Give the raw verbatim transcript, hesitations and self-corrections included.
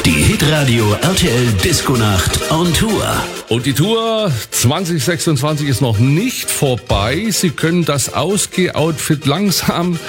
Die Hitradio R T L Disco Nacht on Tour. Und die Tour zwanzig sechsundzwanzig ist noch nicht vorbei. Sie können das Ausgeh-Outfit langsam